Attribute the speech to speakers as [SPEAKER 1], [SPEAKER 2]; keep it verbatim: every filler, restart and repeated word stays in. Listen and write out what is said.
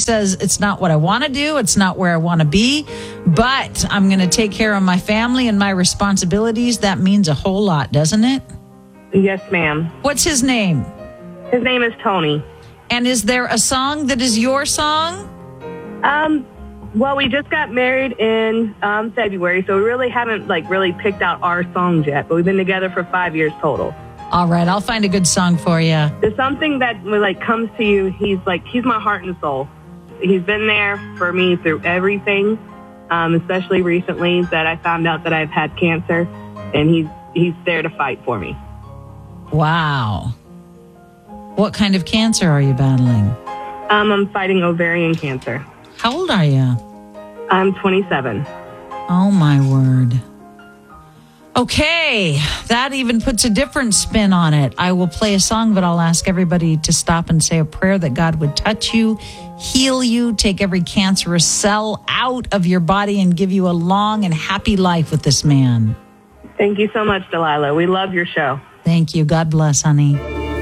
[SPEAKER 1] says, it's not what I want to do. It's not where I want to be, but I'm going to take care of my family and my responsibilities. That means a whole lot, doesn't it?
[SPEAKER 2] Yes, ma'am.
[SPEAKER 1] What's his name?
[SPEAKER 2] His name is Tony.
[SPEAKER 1] And is there a song that is your song?
[SPEAKER 2] Um, well, we just got married in um, February, so we really haven't like really picked out our songs yet, but we've been together for five years total.
[SPEAKER 1] All right, I'll find a good song for you.
[SPEAKER 2] There's something that like comes to you. He's like, he's my heart and soul. He's been there for me through everything, um, especially recently that I found out that I've had cancer, and he's he's there to fight for me.
[SPEAKER 1] Wow. What kind of cancer are you battling?
[SPEAKER 2] Um, I'm fighting ovarian cancer.
[SPEAKER 1] How old are you?
[SPEAKER 2] I'm twenty-seven.
[SPEAKER 1] Oh, my word. Okay, that even puts a different spin on it. I will play a song, but I'll ask everybody to stop and say a prayer that God would touch you, heal you, take every cancerous cell out of your body, and give you a long and happy life with this man.
[SPEAKER 2] Thank you so much, Delilah. We love your show.
[SPEAKER 1] Thank you. God bless, honey.